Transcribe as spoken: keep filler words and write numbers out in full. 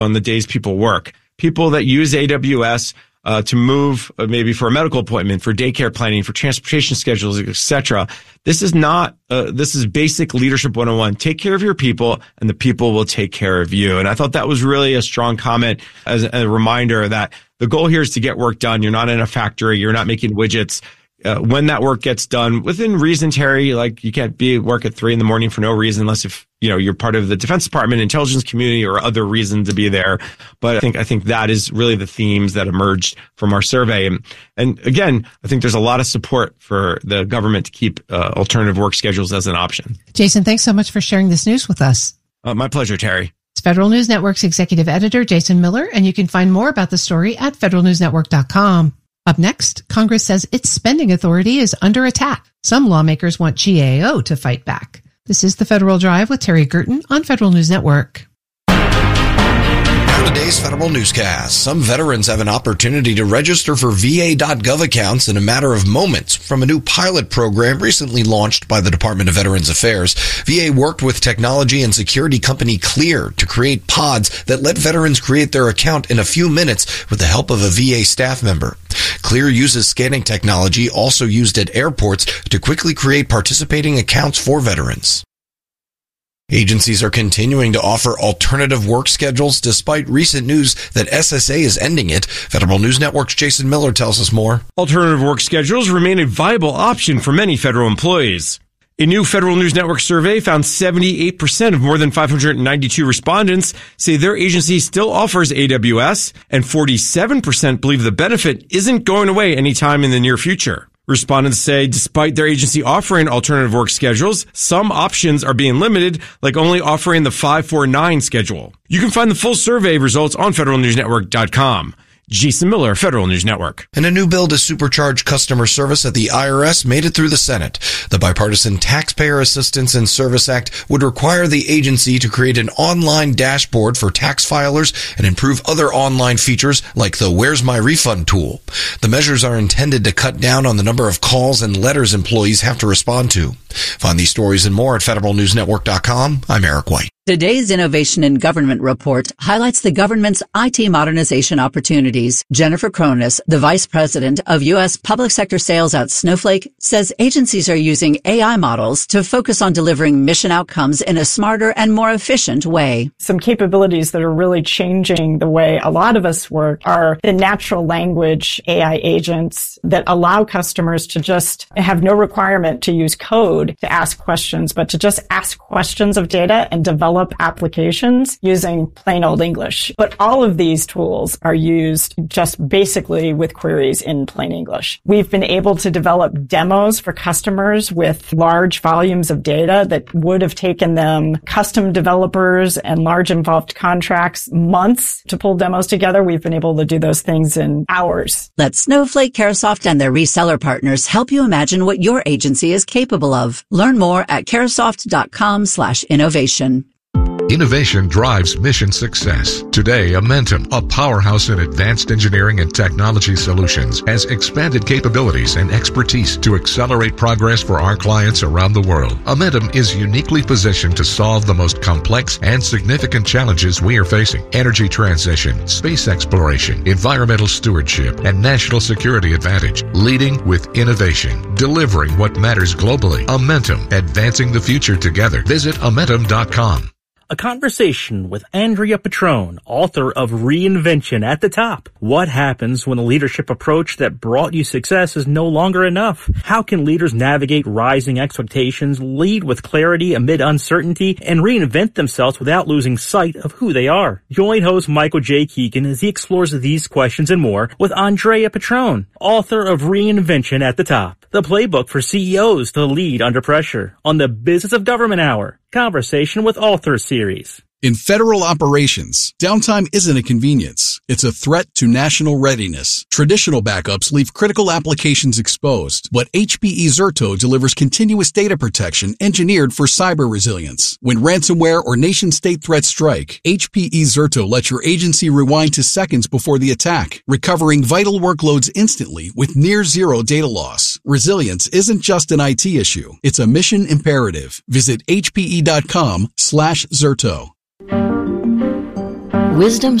on the days people work. People that use A W S uh, to move uh, maybe for a medical appointment, for daycare planning, for transportation schedules, et cetera. This is not, uh, this is basic leadership one oh one. Take care of your people and the people will take care of you. And I thought that was really a strong comment as a reminder that the goal here is to get work done. You're not in a factory. You're not making widgets. Uh, when that work gets done within reason, Terry, like you can't be at work at three in the morning for no reason unless if, you know, you're part of the Defense Department, intelligence community, or other reason to be there. But I think, I think that is really the themes that emerged from our survey. And, and again, I think there's a lot of support for the government to keep uh, alternative work schedules as an option. Jason, thanks so much for sharing this news with us. Uh, my pleasure, Terry. It's Federal News Network's executive editor, Jason Miller, and you can find more about the story at federal news network dot com. Up next, Congress says its spending authority is under attack. Some lawmakers want G A O to fight back. This is the Federal Drive with Terry Gerton on Federal News Network. Now today's Federal Newscast. Some veterans have an opportunity to register for V A dot gov accounts in a matter of moments from a new pilot program recently launched by the Department of Veterans Affairs. V A worked with technology and security company Clear to create pods that let veterans create their account in a few minutes with the help of a V A staff member. Clear uses scanning technology also used at airports to quickly create participating accounts for veterans. Agencies are continuing to offer alternative work schedules despite recent news that S S A is ending it. Federal News Network's Jason Miller tells us more. Alternative work schedules remain a viable option for many federal employees. A new Federal News Network survey found seventy-eight percent of more than five hundred ninety-two respondents say their agency still offers A W S, and forty-seven percent believe the benefit isn't going away anytime in the near future. Respondents say despite their agency offering alternative work schedules, some options are being limited, like only offering the five four nine schedule. You can find the full survey results on federal news network dot com. Jason Miller, Federal News Network. And a new bill to supercharge customer service at the I R S made it through the Senate. The Bipartisan Taxpayer Assistance and Service Act would require the agency to create an online dashboard for tax filers and improve other online features like the Where's My Refund tool. The measures are intended to cut down on the number of calls and letters employees have to respond to. Find these stories and more at federal news network dot com. I'm Eric White. Today's Innovation in Government report highlights the government's I T modernization opportunities. Jennifer Cronus, the Vice President of U S Public Sector Sales at Snowflake, says agencies are using A I models to focus on delivering mission outcomes in a smarter and more efficient way. Some capabilities that are really changing the way a lot of us work are the natural language A I agents that allow customers to just have no requirement to use code to ask questions, but to just ask questions of data and develop applications using plain old English. But all of these tools are used just basically with queries in plain English. We've been able to develop demos for customers with large volumes of data that would have taken them custom developers and large involved contracts months to pull demos together. We've been able to do those things in hours. Let Snowflake, Caresoft, and their reseller partners help you imagine what your agency is capable of. Learn more at caresoft dot com slash innovation. Innovation drives mission success. Today, Amentum, a powerhouse in advanced engineering and technology solutions, has expanded capabilities and expertise to accelerate progress for our clients around the world. Amentum is uniquely positioned to solve the most complex and significant challenges we are facing: energy transition, space exploration, environmental stewardship, and national security advantage. Leading with innovation, delivering what matters globally. Amentum, advancing the future together. Visit amentum dot com. A conversation with Andrea Petrone, author of Reinvention at the Top. What happens when a leadership approach that brought you success is no longer enough? How can leaders navigate rising expectations, lead with clarity amid uncertainty, and reinvent themselves without losing sight of who they are? Join host Michael J. Keegan as he explores these questions and more with Andrea Petrone, author of Reinvention at the Top, the playbook for C E Os to lead under pressure, on the Business of Government Hour Conversation with Authors series. In federal operations, downtime isn't a convenience. It's a threat to national readiness. Traditional backups leave critical applications exposed, but H P E Zerto delivers continuous data protection engineered for cyber resilience. When ransomware or nation-state threats strike, H P E Zerto lets your agency rewind to seconds before the attack, recovering vital workloads instantly with near-zero data loss. Resilience isn't just an I T issue. It's a mission imperative. Visit H P E dot com slash Zerto. Wisdom